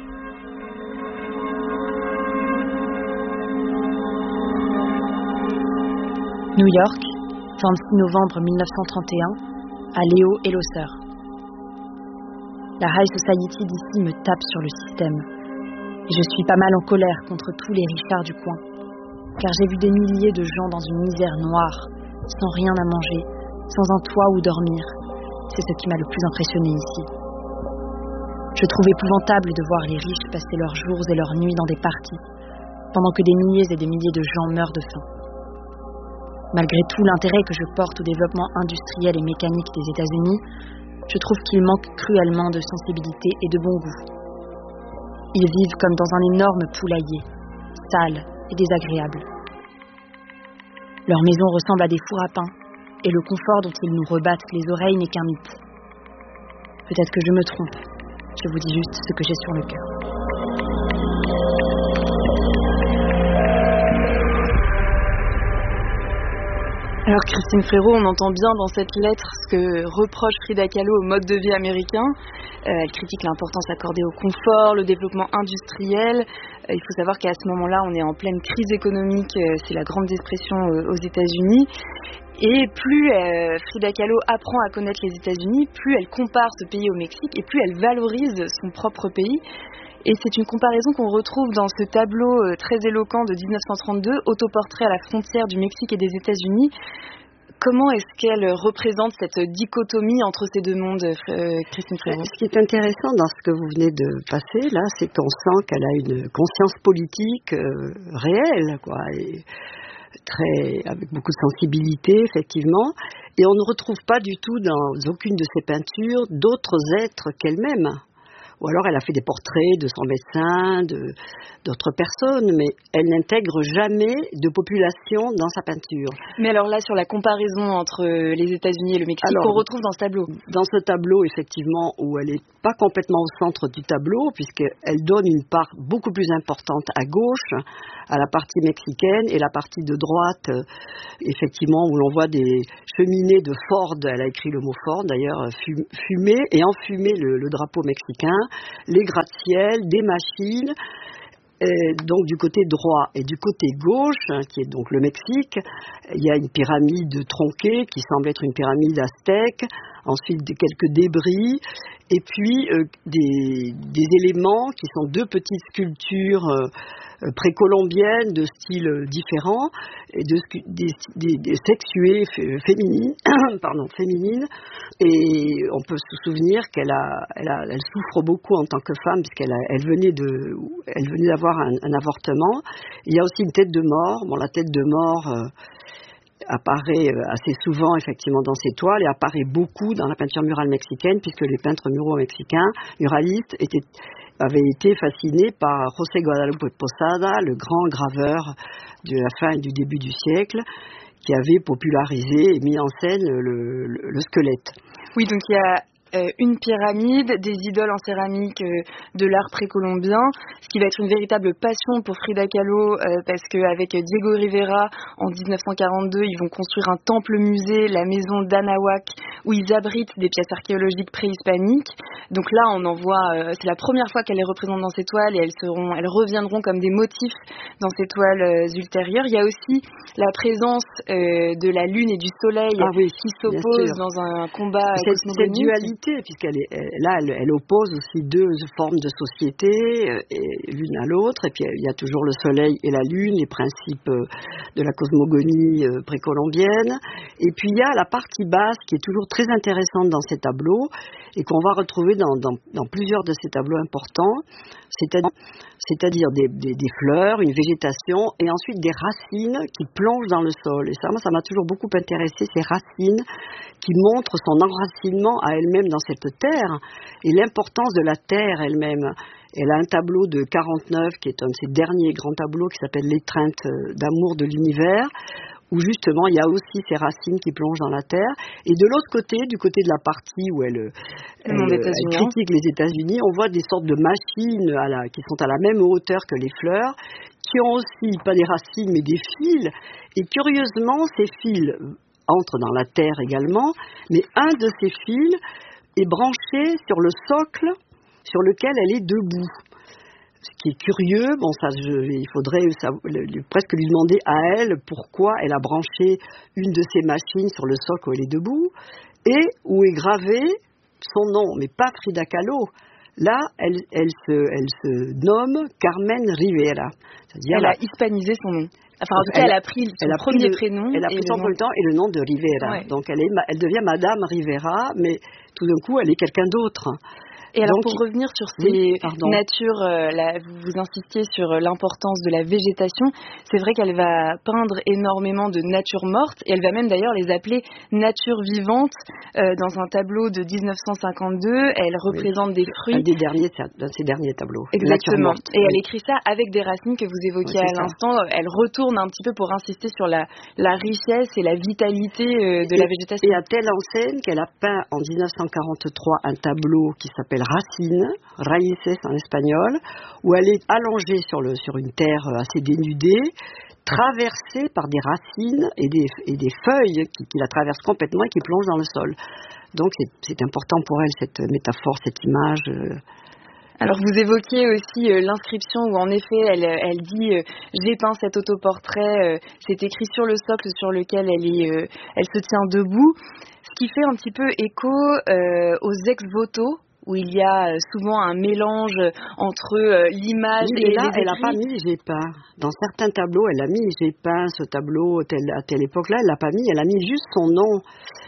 New York, vingt-six novembre mille neuf cent trente et un, à Léo et Losseur. La High Society d'ici me tape sur le système. Et je suis pas mal en colère contre tous les richards du coin. Car j'ai vu des milliers de gens dans une misère noire, sans rien à manger, sans un toit où dormir. C'est ce qui m'a le plus impressionné ici. Je trouve épouvantable de voir les riches passer leurs jours et leurs nuits dans des parties, pendant que des milliers et des milliers de gens meurent de faim. Malgré tout l'intérêt que je porte au développement industriel et mécanique des États-Unis, je trouve qu'il manque cruellement de sensibilité et de bon goût. Ils vivent comme dans un énorme poulailler, sale et désagréable. Leurs maisons ressemblent à des fours à pain, et le confort dont ils nous rebattent les oreilles n'est qu'un mythe. Peut-être que je me trompe, je vous dis juste ce que j'ai sur le cœur. Alors Christine Frérot, on entend bien dans cette lettre ce que reproche Frida Kahlo au mode de vie américain. Euh, elle critique l'importance accordée au confort, le développement industriel. Euh, il faut savoir qu'à ce moment-là, on est en pleine crise économique, euh, c'est la grande dépression euh, aux États-Unis. Et plus euh, Frida Kahlo apprend à connaître les États-Unis, plus elle compare ce pays au Mexique et plus elle valorise son propre pays. Et c'est une comparaison qu'on retrouve dans ce tableau euh, très éloquent de dix-neuf cent trente-deux, autoportrait à la frontière du Mexique et des États-Unis. Comment est-ce qu'elle représente cette dichotomie entre ces deux mondes, euh, Christine Prévost ? Ce qui est intéressant dans ce que vous venez de passer, là, c'est qu'on sent qu'elle a une conscience politique euh, réelle, quoi, et très, avec beaucoup de sensibilité, effectivement. Et on ne retrouve pas du tout dans aucune de ses peintures d'autres êtres qu'elle-même. Ou alors elle a fait des portraits de son médecin, de, d'autres personnes, mais elle n'intègre jamais de population dans sa peinture. Mais alors là, sur la comparaison entre les États-Unis et le Mexique, alors, qu'on retrouve dans ce tableau. Dans ce tableau, effectivement, où elle n'est pas complètement au centre du tableau, puisqu'elle donne une part beaucoup plus importante à gauche, à la partie mexicaine, et la partie de droite, effectivement, où l'on voit des cheminées de Ford, elle a écrit le mot Ford, d'ailleurs, fumer et enfumer le, le drapeau mexicain, les gratte-ciel, des machines, et donc du côté droit et du côté gauche, hein, qui est donc le Mexique, il y a une pyramide tronquée qui semble être une pyramide aztèque, ensuite quelques débris, et puis euh, des, des éléments qui sont deux petites sculptures euh, précolombiennes de styles différents, et de, des, des, des sexuées féminines, pardon, féminines, et on peut se souvenir qu'elle a, elle a, elle souffre beaucoup en tant que femme, puisqu'elle a, elle venait de, elle venait d'avoir un, un avortement. Il y a aussi une tête de mort. Bon, la tête de mort euh, apparaît assez souvent effectivement dans ses toiles et apparaît beaucoup dans la peinture murale mexicaine, puisque les peintres muraux mexicains, muralistes, étaient, avaient été fascinés par José Guadalupe Posada, le grand graveur de la fin et du début du siècle, qui avait popularisé et mis en scène le, le, le squelette. Oui, donc il y a Euh, une pyramide, des idoles en céramique euh, de l'art précolombien, ce qui va être une véritable passion pour Frida Kahlo, euh, parce qu'avec Diego Rivera, en dix-neuf cent quarante-deux, ils vont construire un temple-musée, la maison d'Anahuac, où ils abritent des pièces archéologiques préhispaniques. Donc là, on en voit, euh, c'est la première fois qu'elle les représente dans ses toiles, et elles, seront, elles reviendront comme des motifs dans ses toiles euh, ultérieures. Il y a aussi la présence euh, de la lune et du soleil ah oui, qui s'opposent dans un combat cette, cosmogonique. Cette dualité, puisqu'elle est, là, elle, elle oppose aussi deux formes de société, euh, et l'une à l'autre, et puis il y a toujours le soleil et la lune, les principes euh, de la cosmogonie euh, précolombienne, et puis il y a la partie basse qui est toujours très intéressante dans ces tableaux, et qu'on va retrouver dans, dans, dans plusieurs de ces tableaux importants, c'est-à-dire, c'est-à-dire des, des, des fleurs, une végétation, et ensuite des racines qui plongent dans le sol. Et ça, moi, ça m'a toujours beaucoup intéressé, ces racines qui montrent son enracinement à elle-même dans cette terre, et l'importance de la terre elle-même. Elle a un tableau de quarante-neuf, qui est un de ses derniers grands tableaux, qui s'appelle L'étreinte d'amour de l'univers, où justement il y a aussi ces racines qui plongent dans la terre. Et de l'autre côté, du côté de la partie où elle, elle, elle critique les États-Unis, on voit des sortes de machines à la, qui sont à la même hauteur que les fleurs, qui ont aussi, pas des racines, mais des fils. Et curieusement, ces fils entrent dans la terre également, mais un de ces fils est branché sur le socle sur lequel elle est debout. Ce qui est curieux, bon, ça, je, il faudrait ça, le, presque lui demander à elle pourquoi elle a branché une de ces machines sur le socle où elle est debout, et où est gravé son nom, mais pas Frida Kahlo. Là, elle, elle, se, elle se nomme Carmen Rivera. C'est-à-dire elle la, a hispanisé son nom. Enfin, en tout cas, elle, elle a pris son elle a premier pris le, prénom. Elle a pris son premier temps et le nom de Rivera. Ouais. Donc, elle, est, elle devient Madame Rivera, mais tout d'un coup, elle est quelqu'un d'autre. Et alors, donc, pour revenir sur ces oui, natures, euh, là, vous, vous insistiez sur l'importance de la végétation. C'est vrai qu'elle va peindre énormément de natures mortes, et elle va même d'ailleurs les appeler natures vivantes. Euh, dans un tableau de dix-neuf cent cinquante-deux, elle représente oui. des fruits. Un des derniers, de ses derniers tableaux. Exactement. Mortes, et oui. elle écrit ça avec des racines que vous évoquiez oui, à l'instant. Ça. Elle retourne un petit peu pour insister sur la, la richesse et la vitalité euh, de et, la végétation. Et à telle enseigne qu'elle a peint en dix-neuf cent quarante-trois un tableau qui s'appelle Racines, Raíces en espagnol, où elle est allongée sur, le, sur une terre assez dénudée, traversée par des racines et des, et des feuilles qui, qui la traversent complètement et qui plongent dans le sol. Donc c'est, c'est important pour elle, cette métaphore, cette image. Euh. Alors vous évoquiez aussi euh, l'inscription où en effet elle, elle dit euh, j'ai peint cet autoportrait, euh, c'est écrit sur le socle sur lequel elle, est, euh, elle se tient debout, ce qui fait un petit peu écho euh, aux ex-voto, où il y a souvent un mélange entre euh, l'image oui, et là, les écrits. Elle n'a pas mis j'ai peint. Dans certains tableaux, elle a mis j'ai peint ce tableau tel, à telle époque. Là, elle l'a pas mis. Elle a mis juste son nom.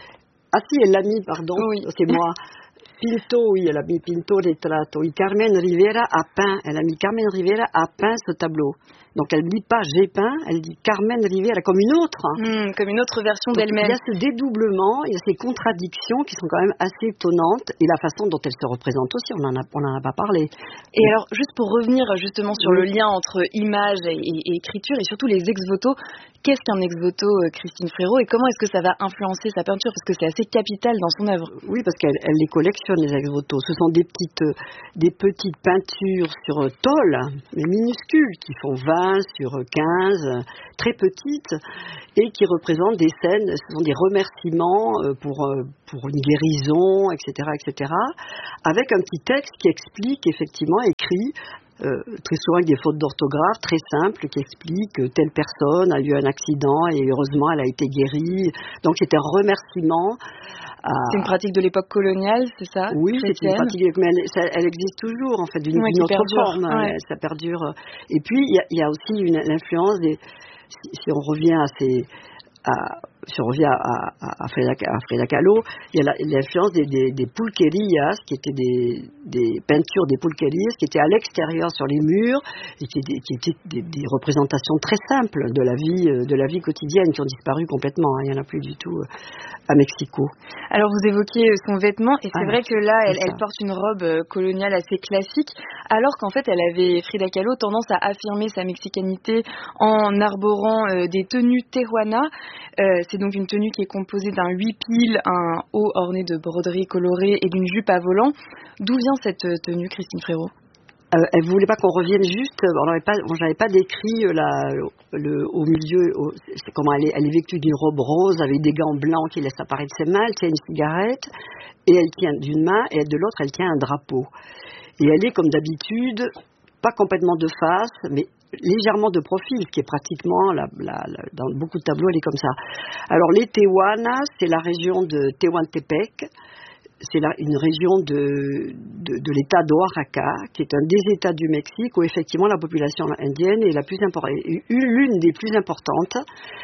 Ah si, elle l'a mis, pardon. Oui. C'est moi. Pinto, oui, elle a mis Pinto Retrato. Oui, Carmen Rivera a peint. Elle a mis Carmen Rivera a peint ce tableau. Donc elle ne dit pas j'ai peint, elle dit Carmen Rivera comme une autre. Mmh, comme une autre version donc, d'elle-même. Il y a ce dédoublement, il y a ces contradictions qui sont quand même assez étonnantes et la façon dont elle se représente aussi, on n'en a, on en a pas parlé. Et oui. Alors juste pour revenir justement sur oui. le lien entre image et, et, et écriture et surtout les ex-voto, qu'est-ce qu'un ex-voto, Christine Frérot, et comment est-ce que ça va influencer sa peinture, parce que c'est assez capital dans son œuvre. Oui, parce qu'elle elle les collectionne, les ex-voto. Ce sont des petites, des petites peintures sur tôle, mais minuscules, qui font vingt sur quinze, très petites, et qui représentent des scènes, ce sont des remerciements pour, pour une guérison, et cetera, et cetera, avec un petit texte qui explique, effectivement, écrit, Euh, très souvent avec des fautes d'orthographe très simples qui expliquent que telle personne a eu un accident et heureusement elle a été guérie. Donc c'est un remerciement. À... C'est une pratique de l'époque coloniale, c'est ça? Oui, chrétienne. C'est une pratique, mais elle, ça, elle existe toujours en fait d'une, ouais, d'une autre perdure. forme. Ouais. Elle, ça perdure. Et puis il y, y a aussi une, l'influence des. Si, si on revient à ces. À, si on revient à, à, à, Frida, à Frida Kahlo, il y a la, l'influence des, des, des pulquerías, qui étaient des, des peintures des pulquerías, qui étaient à l'extérieur sur les murs, et qui, qui étaient des, des représentations très simples de la vie, de la vie quotidienne, qui ont disparu complètement. Hein, il n'y en a plus du tout à Mexico. Alors vous évoquiez son vêtement, et c'est ah, vrai que là, elle, elle porte une robe coloniale assez classique, alors qu'en fait, elle avait, Frida Kahlo, tendance à affirmer sa mexicanité en arborant euh, des tenues tehuana. Euh, c'est donc une tenue qui est composée d'un huipil, un haut orné de broderies colorées et d'une jupe à volant. D'où vient cette tenue, Christine Frérot? Euh, elle voulait pas qu'on revienne juste. On n'avait pas, bon, j'avais pas décrit la, le, au milieu. Au, c'est comment elle est, elle est vêtue d'une robe rose avec des gants blancs qui laissent apparaître ses mains. Elle tient une cigarette et elle tient d'une main et de l'autre elle tient un drapeau. Et elle est comme d'habitude, pas complètement de face, mais légèrement de profil, qui est pratiquement, la, la, la, dans beaucoup de tableaux, elle est comme ça. Alors les Tehuanas, c'est la région de Tehuantepec, c'est la, une région de, de, de l'état d'Oaxaca, qui est un des états du Mexique où effectivement la population indienne est la plus importante, l'une des plus importantes,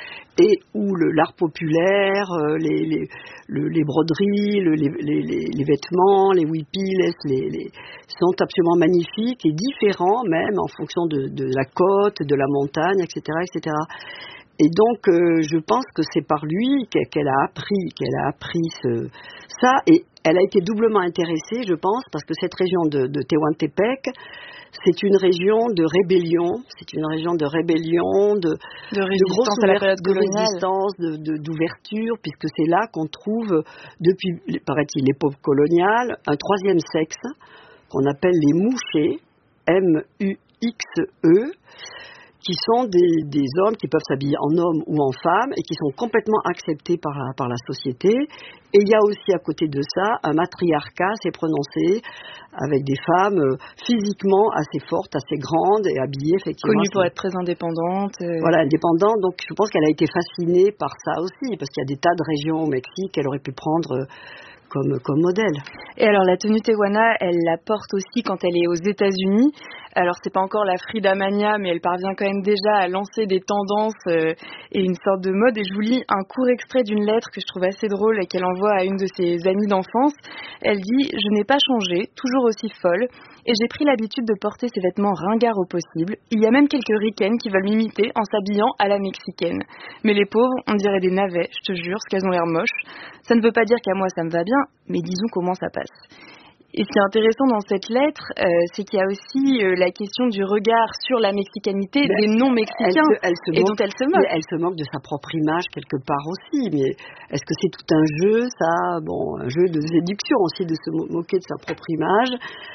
et où le, l'art populaire, les, les, le, les broderies, le, les, les, les vêtements, les huipiles, les, les, sont absolument magnifiques et différents même en fonction de, de la côte, de la montagne, et cetera, et cetera. Et donc, euh, je pense que c'est par lui qu'elle a appris, qu'elle a appris ce, ça, et elle a été doublement intéressée, je pense, parce que cette région de, de Tehuantepec, c'est une région de rébellion, c'est une région de rébellion, de, de résistance de à la période coloniale, de résistance, de, de, d'ouverture, puisque c'est là qu'on trouve, depuis, paraît-il, l'époque coloniale, un troisième sexe qu'on appelle les mouchés, M U X E, qui sont des, des hommes qui peuvent s'habiller en homme ou en femme et qui sont complètement acceptés par la, par la société. Et il y a aussi à côté de ça un matriarcat assez prononcé avec des femmes physiquement assez fortes, assez grandes et habillées effectivement. Connues pour être très indépendantes. Euh... Voilà, indépendantes. Donc je pense qu'elle a été fascinée par ça aussi, parce qu'il y a des tas de régions au Mexique qu'elle aurait pu prendre comme, comme modèle. Et alors la tenue tehuana, elle la porte aussi quand elle est aux États-Unis. Alors c'est pas encore la Frida Mania, mais elle parvient quand même déjà à lancer des tendances euh, et une sorte de mode. Et je vous lis un court extrait d'une lettre que je trouve assez drôle et qu'elle envoie à une de ses amies d'enfance. Elle dit « Je n'ai pas changé, toujours aussi folle, et j'ai pris l'habitude de porter ces vêtements ringards au possible. Il y a même quelques ricaines qui veulent m'imiter en s'habillant à la mexicaine. Mais les pauvres, on dirait des navets, je te jure, parce qu'elles ont l'air moches. Ça ne veut pas dire qu'à moi ça me va bien, mais disons comment ça passe. » Et ce qui est intéressant dans cette lettre, euh, c'est qu'il y a aussi euh, la question du regard sur la mexicanité ben, des non-mexicains, elle se, elle se et moque, dont elle se moque. Elle se moque de sa propre image quelque part aussi, mais est-ce que c'est tout un jeu, ça, bon, un jeu de séduction aussi, de se moquer de sa propre image?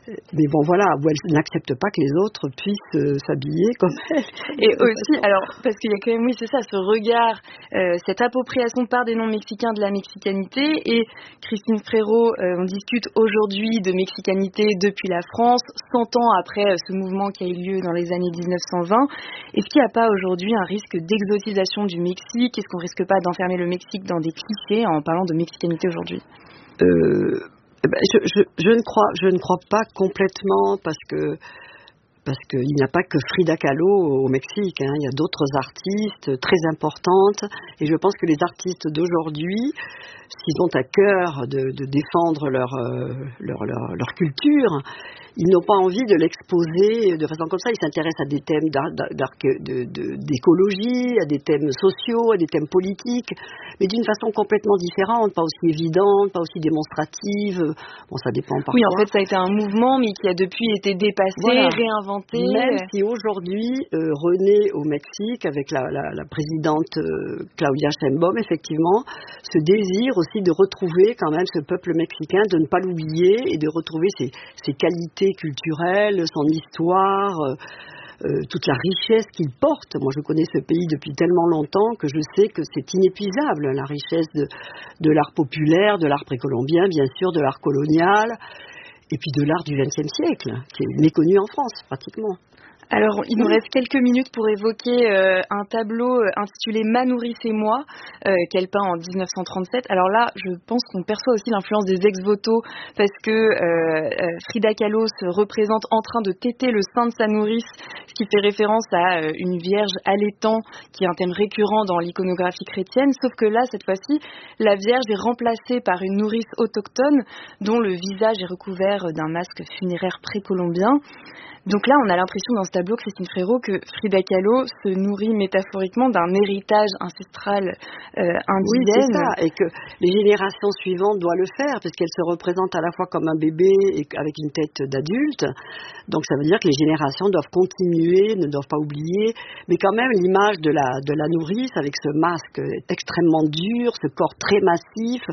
Mais bon, voilà, où elle n'accepte pas que les autres puissent euh, s'habiller comme elle. Et aussi, alors, parce qu'il y a quand même, oui, c'est ça, ce regard, euh, cette appropriation par des non-mexicains de la mexicanité. Et Christine Frérot, euh, on discute aujourd'hui de mexicanité depuis la France, cent ans après euh, ce mouvement qui a eu lieu dans les années dix-neuf cent vingt. Est-ce qu'il n'y a pas aujourd'hui un risque d'exotisation du Mexique? Est-ce qu'on risque pas d'enfermer le Mexique dans des clichés en parlant de mexicanité aujourd'hui? euh... Ben, je, je, je, ne crois, je ne crois pas complètement parce que parce qu'il n'y a pas que Frida Kahlo au Mexique, hein. Il y a d'autres artistes très importantes et je pense que les artistes d'aujourd'hui, s'ils ont à cœur de, de défendre leur, euh, leur, leur, leur culture, ils n'ont pas envie de l'exposer de façon comme ça. Ils s'intéressent à des thèmes d'ar, d'ar, de, de, d'écologie, à des thèmes sociaux, à des thèmes politiques, mais d'une façon complètement différente, pas aussi évidente, pas aussi démonstrative. Bon, ça dépend parfois. Oui, en fait, ça a été un mouvement, mais qui a depuis été dépassé, voilà. réinventé. Même si aujourd'hui, euh, René au Mexique, avec la, la, la présidente euh, Claudia Sheinbaum, effectivement, se désire aussi de retrouver quand même ce peuple mexicain, de ne pas l'oublier et de retrouver ses, ses qualités culturelle, son histoire, euh, euh, toute la richesse qu'il porte. Moi, je connais ce pays depuis tellement longtemps que je sais que c'est inépuisable, la richesse de, de l'art populaire, de l'art précolombien, bien sûr, de l'art colonial, et puis de l'art du vingtième siècle, qui est méconnu en France, pratiquement. Alors, il nous reste quelques minutes pour évoquer euh, un tableau euh, intitulé Ma nourrice et moi, euh, qu'elle peint en dix-neuf cent trente-sept. Alors là, je pense qu'on perçoit aussi l'influence des ex-voto, parce que euh, euh, Frida Kahlo se représente en train de téter le sein de sa nourrice, ce qui fait référence à euh, une vierge allaitant, qui est un thème récurrent dans l'iconographie chrétienne. Sauf que là, cette fois-ci, la vierge est remplacée par une nourrice autochtone, dont le visage est recouvert d'un masque funéraire précolombien. Donc là, on a l'impression dans ce tableau, Christine Frérot, que Frida Kahlo se nourrit métaphoriquement d'un héritage ancestral euh, indigène. Oui, c'est ça, et que les générations suivantes doivent le faire, parce qu'elle se représente à la fois comme un bébé et avec une tête d'adulte. Donc ça veut dire que les générations doivent continuer, ne doivent pas oublier. Mais quand même, l'image de la, de la nourrice, avec ce masque extrêmement dur, ce corps très massif,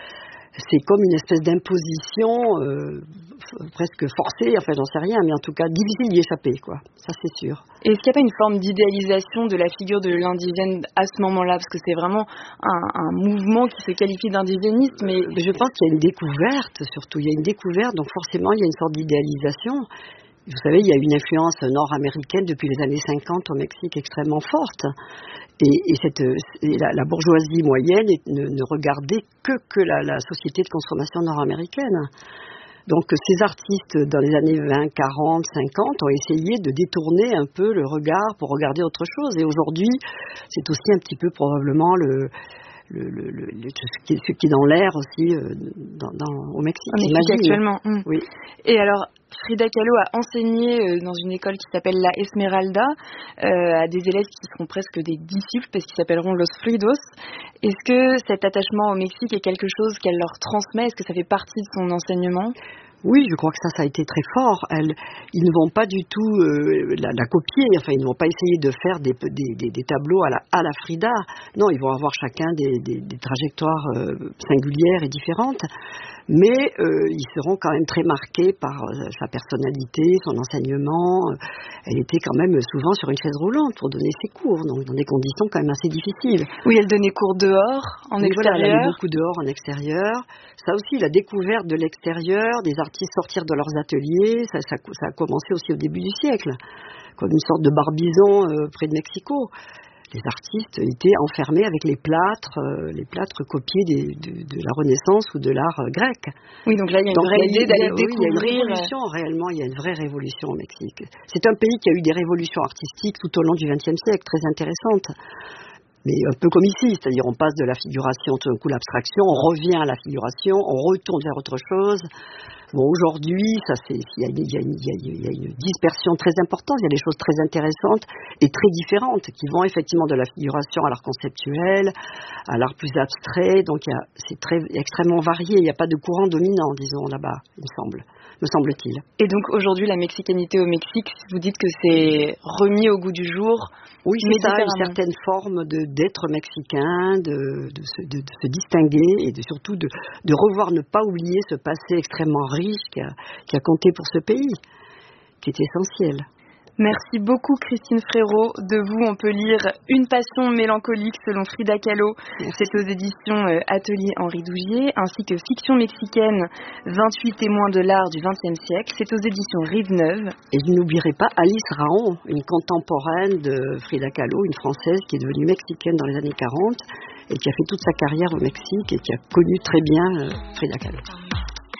c'est comme une espèce d'imposition euh, presque forcée, enfin j'en sais rien, mais en tout cas difficile d'y échapper, quoi. Ça c'est sûr. Et est-ce qu'il n'y a pas une forme d'idéalisation de la figure de l'indigène à ce moment-là? Parce que c'est vraiment un, un mouvement qui se qualifie d'indigéniste, mais... Je pense qu'il y a une découverte, surtout. Il y a une découverte, donc forcément il y a une sorte d'idéalisation. Vous savez, il y a une influence nord-américaine depuis les années cinquante au Mexique extrêmement forte. Et, et, cette, et la, la bourgeoisie moyenne ne, ne regardait que, que la, la société de consommation nord-américaine. Donc ces artistes dans les années vingt, quarante, cinquante ont essayé de détourner un peu le regard pour regarder autre chose. Et aujourd'hui, c'est aussi un petit peu probablement le... Le, le, le, le, ce, qui, ce qui est dans l'air aussi euh, dans, dans, au Mexique. En Mexique actuellement. Mmh. Oui. Et alors, Frida Kahlo a enseigné euh, dans une école qui s'appelle la Esmeralda euh, à des élèves qui seront presque des disciples parce qu'ils s'appelleront Los Fridos. Est-ce que cet attachement au Mexique est quelque chose qu'elle leur transmet? Est-ce que ça fait partie de son enseignement? Oui, je crois que ça, ça a été très fort. Elles, ils ne vont pas du tout euh, la, la copier, enfin, ils ne vont pas essayer de faire des, des, des, des tableaux à la, à la Frida. Non, ils vont avoir chacun des, des, des trajectoires euh, singulières et différentes, mais euh, ils seront quand même très marqués par euh, sa personnalité, son enseignement. Elle était quand même souvent sur une chaise roulante pour donner ses cours, donc dans des conditions quand même assez difficiles. Oui, elle donnait cours dehors, en oui, extérieur. Voilà, elle allait beaucoup dehors, en extérieur. Ça aussi, la découverte de l'extérieur, des artistes sortir de leurs ateliers, ça, ça, ça a commencé aussi au début du siècle, comme une sorte de barbizon euh, près de Mexico. Les artistes étaient enfermés avec les plâtres, euh, les plâtres copiés des, de, de la Renaissance ou de l'art euh, grec. Oui, donc là, il y a une donc, vraie idée d'aller oui, découvrir. Il y a une révolution, réellement, il y a une vraie révolution au Mexique. C'est un pays qui a eu des révolutions artistiques tout au long du vingtième siècle, très intéressantes. Mais un peu comme ici, c'est-à-dire on passe de la figuration, tout d'un coup l'abstraction, on revient à la figuration, on retourne vers autre chose. Bon, aujourd'hui, ça c'est, il y a, il y a, il y a, il y a une dispersion très importante, il y a des choses très intéressantes et très différentes qui vont effectivement de la figuration à l'art conceptuel, à l'art plus abstrait, donc il y a, c'est très extrêmement varié, il n'y a pas de courant dominant, disons, là-bas, il me semble. me semble-t-il. Et donc aujourd'hui, la mexicanité au Mexique, vous dites que c'est remis au goût du jour. Oui, c'est ça, une certaine forme de, d'être mexicain, de, de, se, de, de se distinguer et de, surtout de, de revoir, ne pas oublier ce passé extrêmement riche qui a, qui a compté pour ce pays, qui est essentiel. Merci beaucoup Christine Frérot. De vous, on peut lire Une passion mélancolique selon Frida Kahlo. C'est aux éditions Atelier Henri Dougier, ainsi que Fiction mexicaine, vingt-huit témoins de l'art du vingtième siècle. C'est aux éditions Rive Neuve. Et je n'oublierai pas Alice Raon, une contemporaine de Frida Kahlo, une Française qui est devenue mexicaine dans les années quarante et qui a fait toute sa carrière au Mexique et qui a connu très bien Frida Kahlo.